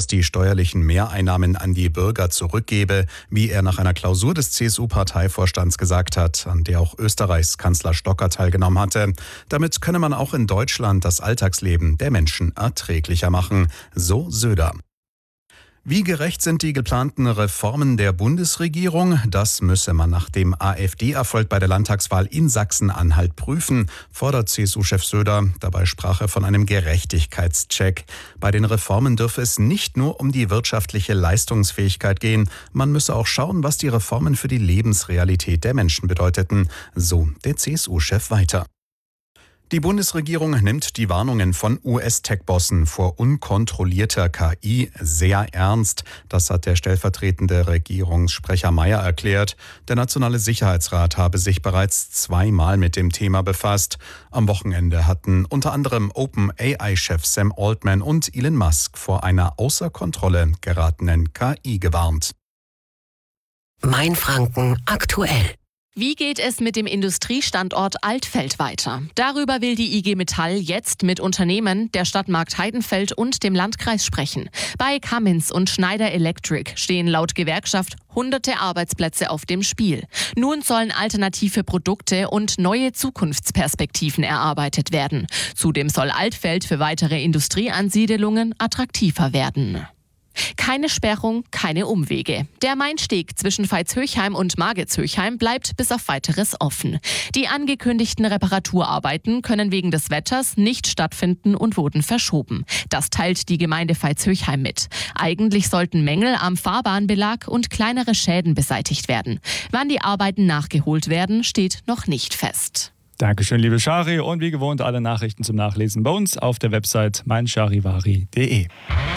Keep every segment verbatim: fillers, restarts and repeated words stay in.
Forsthaus die steuerlichen Mehreinnahmen an die Bürger zurückgebe, wie er nach einer Klausur des C S U-Parteivorstands gesagt hat, an der auch Österreichs Kanzler Stocker teilgenommen hatte. Damit könne man auch in Deutschland das Alltagsleben der Menschen erträglicher machen, so Söder. Wie gerecht sind die geplanten Reformen der Bundesregierung? Das müsse man nach dem AfD-Erfolg bei der Landtagswahl in Sachsen-Anhalt prüfen, fordert C S U-Chef Söder. Dabei sprach er von einem Gerechtigkeitscheck. Bei den Reformen dürfe es nicht nur um die wirtschaftliche Leistungsfähigkeit gehen. Man müsse auch schauen, was die Reformen für die Lebensrealität der Menschen bedeuteten. So der C S U-Chef weiter. Die Bundesregierung nimmt die Warnungen von U S-Tech-Bossen vor unkontrollierter K I sehr ernst. Das hat der stellvertretende Regierungssprecher Mayer erklärt. Der Nationale Sicherheitsrat habe sich bereits zweimal mit dem Thema befasst. Am Wochenende hatten unter anderem OpenAI-Chef Sam Altman und Elon Musk vor einer außer Kontrolle geratenen K I gewarnt. Mainfranken aktuell. Wie geht es mit dem Industriestandort Altfeld weiter? Darüber will die I G Metall jetzt mit Unternehmen der Stadt Marktheidenfeld und dem Landkreis sprechen. Bei Cummins und Schneider Electric stehen laut Gewerkschaft hunderte Arbeitsplätze auf dem Spiel. Nun sollen alternative Produkte und neue Zukunftsperspektiven erarbeitet werden. Zudem soll Altfeld für weitere Industrieansiedelungen attraktiver werden. Keine Sperrung, keine Umwege. Der Mainsteg zwischen Veitshöchheim und Margetshöchheim bleibt bis auf Weiteres offen. Die angekündigten Reparaturarbeiten können wegen des Wetters nicht stattfinden und wurden verschoben. Das teilt die Gemeinde Veitshöchheim mit. Eigentlich sollten Mängel am Fahrbahnbelag und kleinere Schäden beseitigt werden. Wann die Arbeiten nachgeholt werden, steht noch nicht fest. Dankeschön, liebe Shari. Und wie gewohnt alle Nachrichten zum Nachlesen bei uns auf der Website meincharivari punkt de.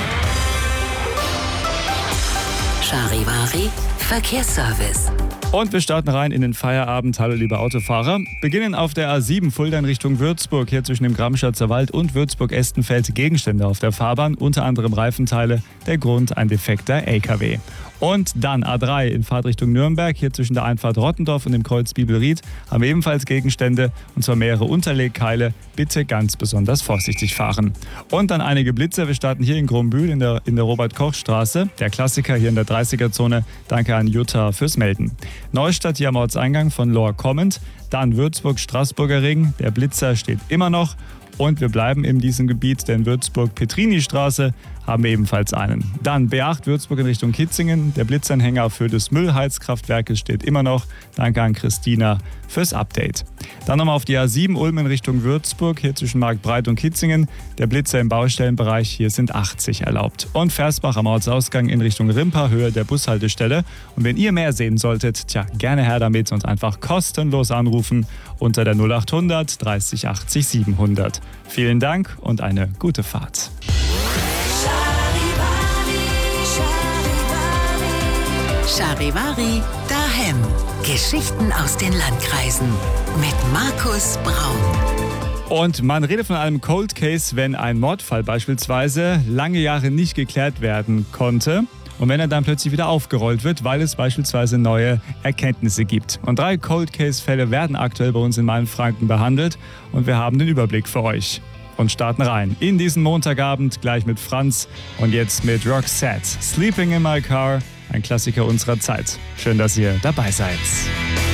Charivari Verkehrsservice. Und wir starten rein in den Feierabend. Hallo liebe Autofahrer. Beginnen auf der A sieben Fulda in Richtung Würzburg. Hier zwischen dem Gramschatzer Wald und Würzburg-Estenfeld Gegenstände auf der Fahrbahn, unter anderem Reifenteile. Der Grund ein defekter L K W. Und dann A drei in Fahrtrichtung Nürnberg. Hier zwischen der Einfahrt Rottendorf und dem Kreuz Bibelried haben wir ebenfalls Gegenstände, und zwar mehrere Unterlegkeile. Bitte ganz besonders vorsichtig fahren. Und dann einige Blitzer. Wir starten hier in Grombühl in der, in der Robert-Koch-Straße. Der Klassiker hier in der dreißiger-Zone. Danke an Jutta fürs Melden. Neustadt hier am Ortseingang von Lohr kommend. Dann Würzburg-Straßburger Ring. Der Blitzer steht immer noch. Und wir bleiben in diesem Gebiet, denn Würzburg-Petrini-Straße haben wir ebenfalls einen. Dann B acht Würzburg in Richtung Kitzingen. Der Blitzanhänger für des Müllheizkraftwerkes steht immer noch. Danke an Christina fürs Update. Dann nochmal auf die A sieben Ulm in Richtung Würzburg, hier zwischen Marktbreit und Kitzingen. Der Blitzer im Baustellenbereich, hier sind achtzig erlaubt. Und Versbach am Ortsausgang in Richtung Rimper, Höhe der Bushaltestelle. Und wenn ihr mehr sehen solltet, tja, gerne her damit und einfach kostenlos anrufen unter der null achthundert dreißig achtzig siebenhundert. Vielen Dank und eine gute Fahrt. Charivari daheim. Geschichten aus den Landkreisen mit Markus Braun. Und man redet von einem Cold Case, wenn ein Mordfall beispielsweise lange Jahre nicht geklärt werden konnte. Und wenn er dann plötzlich wieder aufgerollt wird, weil es beispielsweise neue Erkenntnisse gibt. Und drei Cold Case-Fälle werden aktuell bei uns in Mainfranken behandelt. Und wir haben den Überblick für euch. Und starten rein in diesen Montagabend gleich mit Franz und jetzt mit Roxette. Sleeping in my car, ein Klassiker unserer Zeit. Schön, dass ihr dabei seid.